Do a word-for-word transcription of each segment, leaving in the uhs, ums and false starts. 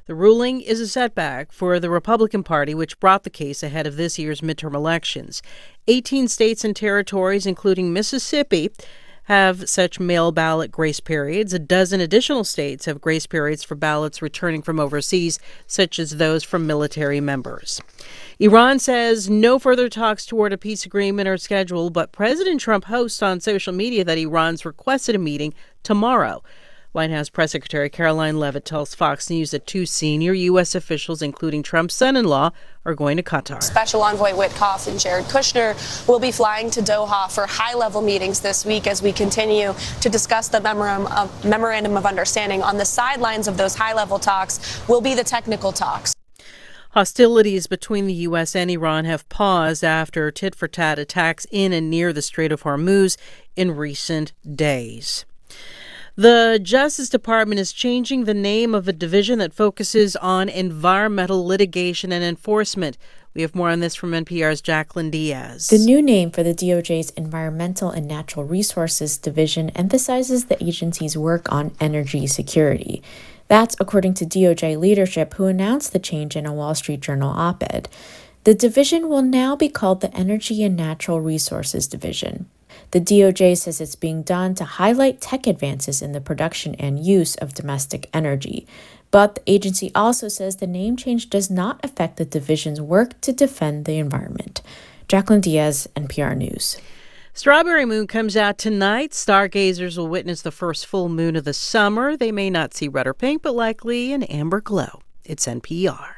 The ruling is a setback for the Republican Party, which brought the case ahead of this year's midterm elections. eighteen states and territories, including Mississippi, have such mail ballot grace periods. A dozen additional states have grace periods for ballots returning from overseas, such as those from military members. Iran says no further talks toward a peace agreement are scheduled, but President Trump hosts on social media that Iran's requested a meeting tomorrow. White House Press Secretary Caroline Leavitt tells Fox News that two senior U S officials, including Trump's son-in-law, are going to Qatar. Special Envoy Witkoff and Jared Kushner will be flying to Doha for high-level meetings this week as we continue to discuss the memorandum of, memorandum of understanding. On the sidelines of those high-level talks will be the technical talks. Hostilities between the U S and Iran have paused after tit-for-tat attacks in and near the Strait of Hormuz in recent days. The Justice Department is changing the name of a division that focuses on environmental litigation and enforcement. We have more on this from N P R's Jacqueline Diaz. The new name for the D O J's Environmental and Natural Resources Division emphasizes the agency's work on energy security. That's according to D O J leadership, who announced the change in a Wall Street Journal op-ed. The division will now be called the Energy and Natural Resources Division. The D O J says it's being done to highlight tech advances in the production and use of domestic energy. But the agency also says the name change does not affect the division's work to defend the environment. Jacqueline Diaz, N P R News. Strawberry Moon comes out tonight. Stargazers will witness the first full moon of the summer. They may not see red or pink, but likely an amber glow. It's N P R.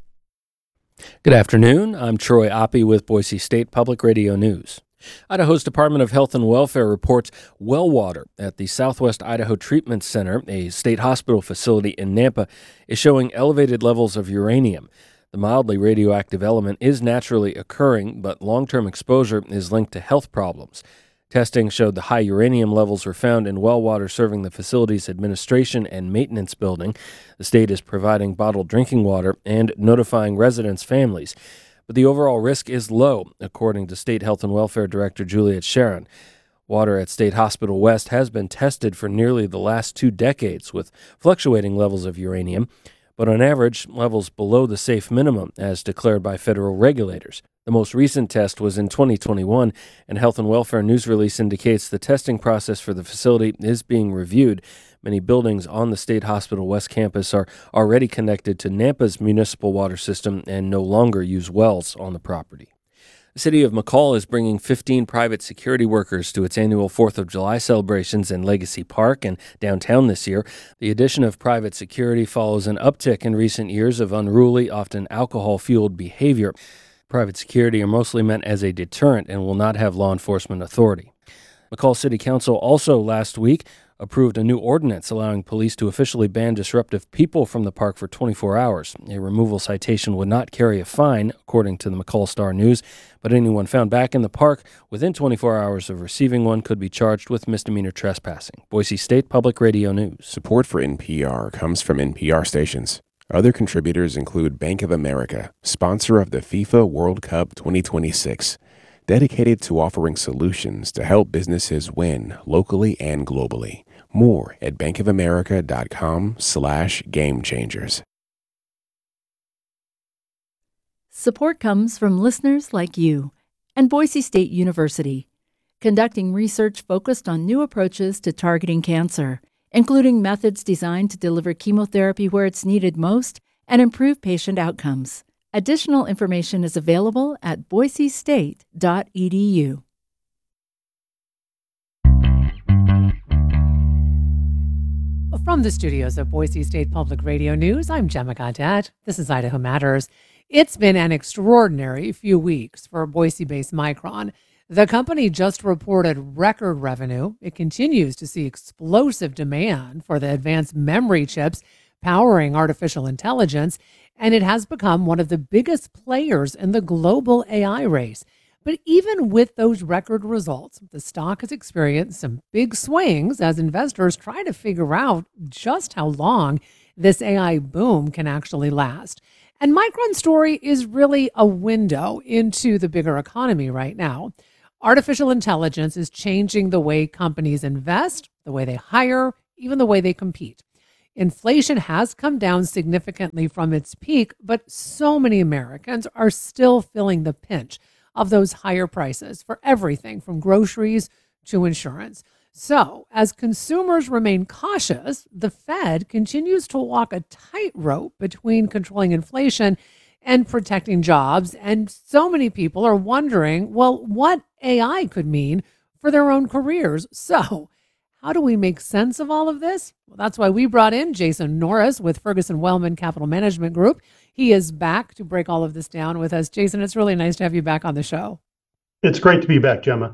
Good afternoon. I'm Troy Oppie with Boise State Public Radio News. Idaho's Department of Health and Welfare reports well water at the Southwest Idaho Treatment Center, a state hospital facility in Nampa, is showing elevated levels of uranium. The mildly radioactive element is naturally occurring, but long-term exposure is linked to health problems. Testing showed the high uranium levels were found in well water serving the facility's administration and maintenance building. The state is providing bottled drinking water and notifying residents' families. But the overall risk is low, according to State Health and Welfare Director Juliet Sharon. Water at State Hospital West has been tested for nearly the last two decades with fluctuating levels of uranium, but on average, levels below the safe minimum as declared by federal regulators. The most recent test was in twenty twenty-one, and Health and Welfare news release indicates the testing process for the facility is being reviewed. Many buildings on the State Hospital West campus are already connected to Nampa's municipal water system and no longer use wells on the property. The city of McCall is bringing fifteen private security workers to its annual fourth of July celebrations in Legacy Park and downtown this year. The addition of private security follows an uptick in recent years of unruly, often alcohol-fueled behavior. Private security are mostly meant as a deterrent and will not have law enforcement authority. McCall City Council also last week approved a new ordinance allowing police to officially ban disruptive people from the park for twenty-four hours. A removal citation would not carry a fine, according to the McCall Star News, but anyone found back in the park within twenty-four hours of receiving one could be charged with misdemeanor trespassing. Boise State Public Radio News. Support for N P R comes from N P R stations. Other contributors include Bank of America, sponsor of the FIFA World Cup twenty twenty-six. Dedicated to offering solutions to help businesses win locally and globally. More at bankofamerica.com slash game changers. Support comes from listeners like you and Boise State University, conducting research focused on new approaches to targeting cancer, including methods designed to deliver chemotherapy where it's needed most and improve patient outcomes. Additional information is available at boise state dot e d u. From the studios of Boise State Public Radio News, I'm Gemma Gaudette. This is Idaho Matters. It's been an extraordinary few weeks for Boise-based Micron. The company just reported record revenue. It continues to see explosive demand for the advanced memory chips powering artificial intelligence, and it has become one of the biggest players in the global A I race. But even with those record results, the stock has experienced some big swings as investors try to figure out just how long this A I boom can actually last. And Micron's story is really a window into the bigger economy right now. Artificial intelligence is changing the way companies invest, the way they hire, even the way they compete. Inflation has come down significantly from its peak, but so many Americans are still feeling the pinch of those higher prices for everything from groceries to insurance. So, as consumers remain cautious, the Fed continues to walk a tightrope between controlling inflation and protecting jobs. And so many people are wondering, well, what A I could mean for their own careers. So, how do we make sense of all of this? Well, that's why we brought in Jason Norris with Ferguson Wellman Capital Management Group. He is back to break all of this down with us. Jason, it's really nice to have you back on the show. It's great to be back, Gemma.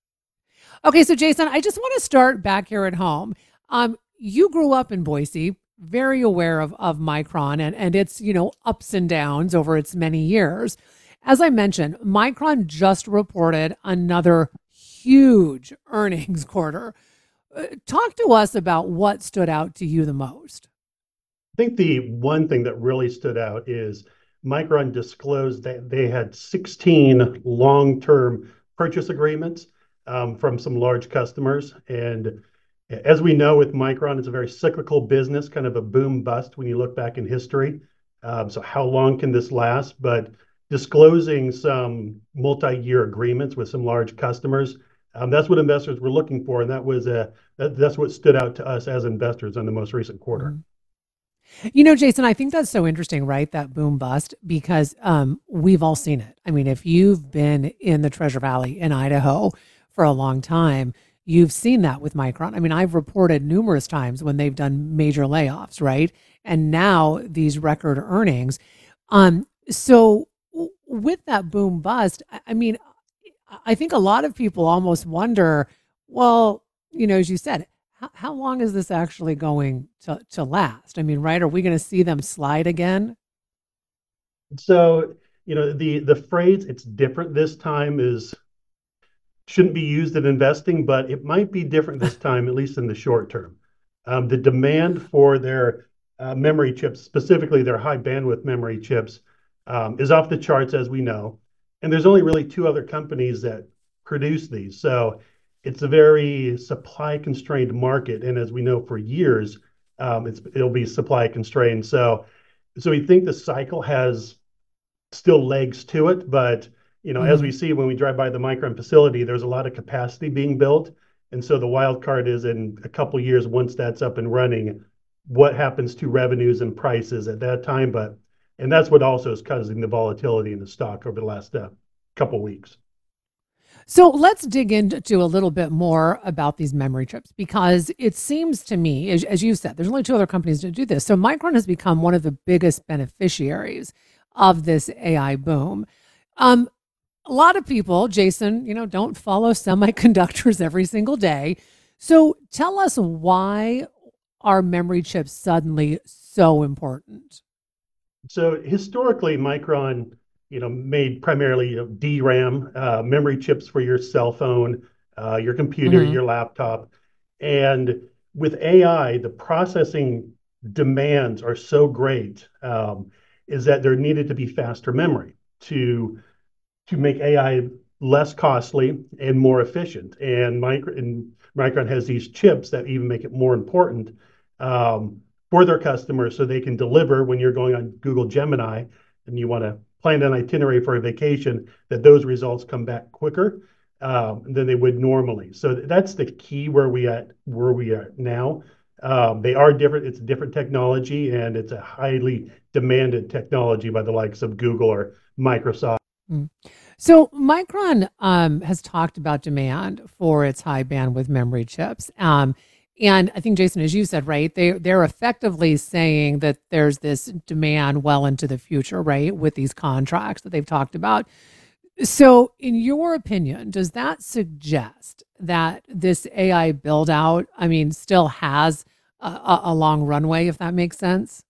Okay, so Jason, I just want to start back here at home. Um, you grew up in Boise, very aware of, of Micron and, and its, you know, ups and downs over its many years. As I mentioned, Micron just reported another huge earnings quarter. Uh, talk to us about what stood out to you the most. I think the one thing that really stood out is Micron disclosed that they had sixteen long-term purchase agreements um, from some large customers. And as we know with Micron, it's a very cyclical business, kind of a boom bust when you look back in history. Um, so how long can this last? But disclosing some multi-year agreements with some large customers, um, that's what investors were looking for. And that was a, that, that's what stood out to us as investors on the most recent quarter. Mm-hmm. You know, Jason, I think that's so interesting, right? That boom bust, because um, we've all seen it. I mean, if you've been in the Treasure Valley in Idaho for a long time, you've seen that with Micron. I mean, I've reported numerous times when they've done major layoffs, right? And now these record earnings. Um, so w- with that boom bust, I, I mean, I think a lot of people almost wonder, well, you know, as you said, how, how long is this actually going to, to last? I mean, right? Are we going to see them slide again? So, you know, the the phrase "it's different this time" is shouldn't be used in investing, but it might be different this time, at least in the short term. Um, the demand for their uh, memory chips, specifically their high bandwidth memory chips, um, is off the charts, as we know. And there's only really two other companies that produce these. So it's a very supply constrained market. And as we know for years, um, it's, it'll be supply constrained. So, so we think the cycle has still legs to it, but you know, mm-hmm. as we see when we drive by the Micron facility, there's a lot of capacity being built. And so the wild card is in a couple of years, once that's up and running, what happens to revenues and prices at that time. But, and that's what also is causing the volatility in the stock over the last uh, couple of weeks. So let's dig into a little bit more about these memory chips, because it seems to me, as, as you said, there's only two other companies that do this. So Micron has become one of the biggest beneficiaries of this A I boom. Um, A lot of people, Jason, you know, don't follow semiconductors every single day. So tell us, why are memory chips suddenly so important? So historically, Micron, you know, made primarily you know, D RAM, uh, memory chips for your cell phone, uh, your computer, mm-hmm. your laptop. And with A I, the processing demands are so great, um, is that there needed to be faster memory to to make A I less costly and more efficient. And, Micron, and Micron has these chips that even make it more important um, for their customers, so they can deliver when you're going on Google Gemini and you want to plan an itinerary for a vacation, that those results come back quicker um, than they would normally. So that's the key where we at where we are now. Um, they are different. It's a different technology, and it's a highly demanded technology by the likes of Google or Microsoft. Mm. So Micron um, has talked about demand for its high bandwidth memory chips. Um, and I think, Jason, as you said, right, they, they're effectively saying that there's this demand well into the future, right, with these contracts that they've talked about. So in your opinion, does that suggest that this A I build out, I mean, still has a, a long runway, if that makes sense?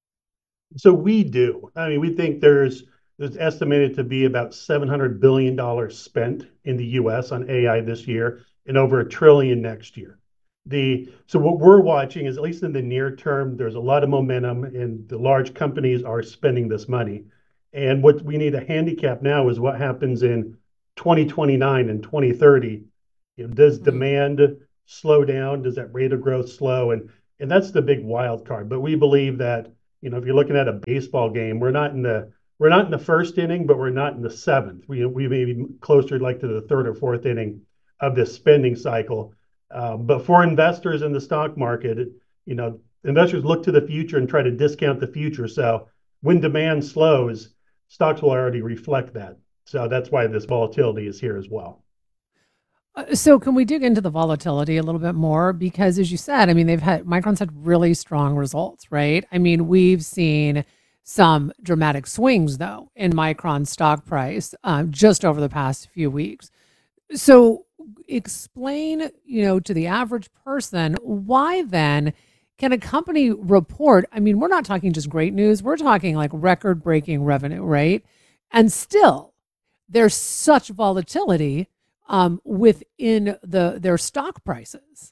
So we do. I mean, we think there's There's estimated to be about seven hundred billion dollars spent in the U S on A I this year and over a trillion next year. The so what we're watching is, at least in the near term, there's a lot of momentum and the large companies are spending this money. And what we need to handicap now is what happens in twenty twenty-nine and twenty thirty. You know, does demand slow down? Does that rate of growth slow? And and that's the big wild card. But we believe that, you know, if you're looking at a baseball game, we're not in the we're not in the first inning, but we're not in the seventh. We we may be closer like to the third or fourth inning of this spending cycle. Uh, but for investors in the stock market, you know, investors look to the future and try to discount the future. So when demand slows, stocks will already reflect that. So that's why this volatility is here as well. Uh, So can we dig into the volatility a little bit more? Because as you said, I mean, they've had Micron's had really strong results, right? I mean, we've seen some dramatic swings though in Micron's stock price um, just over the past few weeks. So explain, you know, to the average person, why then can a company report? I mean, we're not talking just great news, we're talking like record-breaking revenue, right? And still there's such volatility um, within the their stock prices.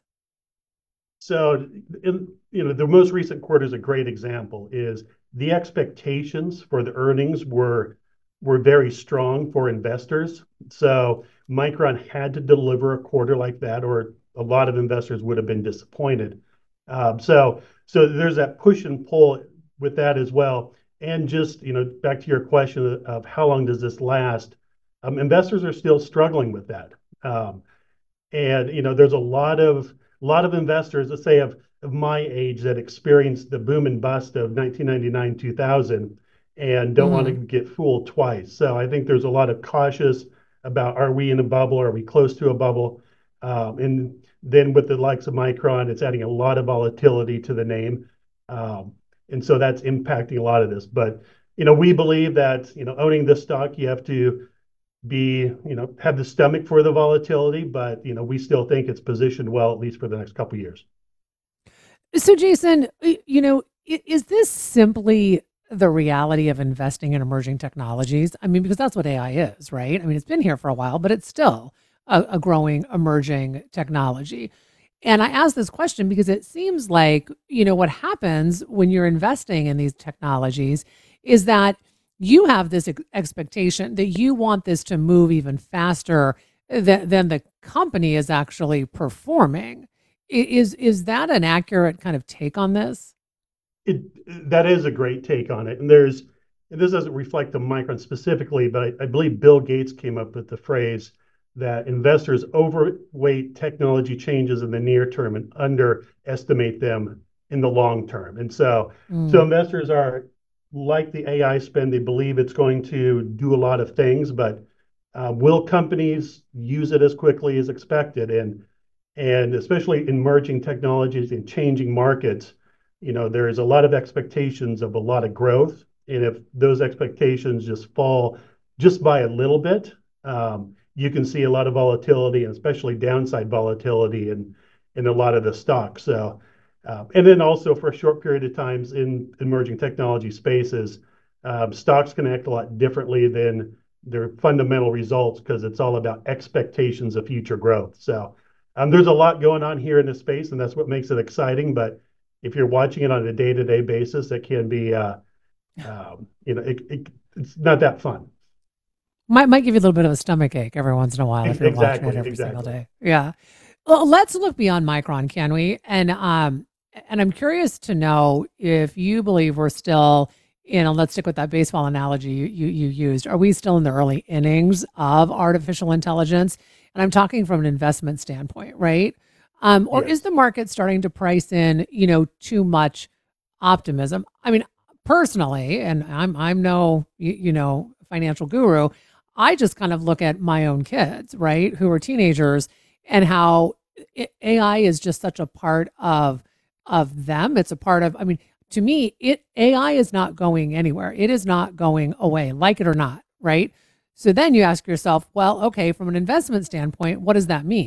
So, in, you know, the most recent quarter is a great example. Is the expectations for the earnings were were very strong for investors. So Micron had to deliver a quarter like that, or a lot of investors would have been disappointed. Um, so, so there's that push and pull with that as well. And just, you know, back to your question of how long does this last? Um, investors are still struggling with that. Um, and you know, there's a lot of lot of investors, let's say of of my age, that experienced the boom and bust of nineteen ninety-nine, two thousand, and don't want to Mm-hmm. get fooled twice. So I think there's a lot of cautious about, are we in a bubble? Are we close to a bubble? Um, and then with the likes of Micron, it's adding a lot of volatility to the name. Um, and so that's impacting a lot of this. But, you know, we believe that, you know, owning this stock, you have to be, you know, have the stomach for the volatility, but, you know, we still think it's positioned well, at least for the next couple of years. So, Jason, y- you know, i- is this simply the reality of investing in emerging technologies? I mean, because that's what A I is, right? I mean, it's been here for a while, but it's still a, a growing, emerging technology. And I ask this question because it seems like, you know, what happens when you're investing in these technologies is that you have this ex- expectation that you want this to move even faster than, than the company is actually performing. I- Is is that an accurate kind of take on this? It That is a great take on it, and there's and this doesn't reflect the Micron specifically, but I, I believe Bill Gates came up with the phrase that investors overweight technology changes in the near term and underestimate them in the long term. And so, so Mm. investors are like the A I spend; they believe it's going to do a lot of things, but uh, will companies use it as quickly as expected? And and especially emerging technologies and changing markets, you know, there is a lot of expectations of a lot of growth. And if those expectations just fall just by a little bit, um, you can see a lot of volatility, and especially downside volatility in in a lot of the stocks. So, uh, and then also for a short period of times in emerging technology spaces, um, stocks can act a lot differently than their fundamental results because it's all about expectations of future growth. So um, there's a lot going on here in this space, and that's what makes it exciting. But if you're watching it on a day-to-day basis, it can be, uh, um, you know, it, it, it's not that fun. Might might give you a little bit of a stomach ache every once in a while if you're watching it Exactly, every single exactly. day. Yeah. Well, let's look beyond Micron, can we? And um, and I'm curious to know if you believe we're still in. A, let's stick with that baseball analogy you, you you used. Are we still in the early innings of artificial intelligence? And I'm talking from an investment standpoint, right? Um, or is Yes. the market starting to price in, you know, too much optimism? I mean, personally, and I'm I'm no you, you know financial guru. I just kind of look at my own kids, right, who are teenagers, and how i- A I is just such a part of of them. It's a part of. I mean, to me, it A I is not going anywhere. It is not going away, like it or not, right? So then you ask yourself, well, okay, from an investment standpoint, what does that mean?